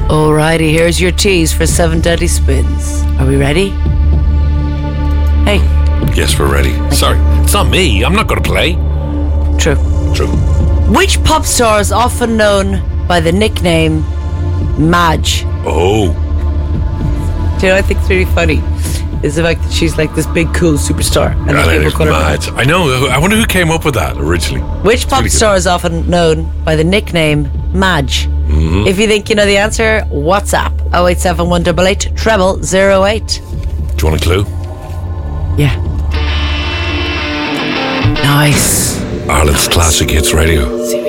Alrighty, here's your tease for 7 Deadly Spins. Are we ready? Hey. Yes, we're ready. Sorry, it's not me. I'm not going to play. True. Which pop star is often known by the nickname Madge? Oh. Do you know what I think is really funny? Is the fact that she's like this big, cool superstar. And God, people call her Madge. I know. I wonder who came up with that originally. Which pop star is often known by the nickname Madge? Mm-hmm. If you think you know the answer, WhatsApp 087188 0008. Do you want a clue? Yeah. Nice. Ireland's Classic Hits Radio.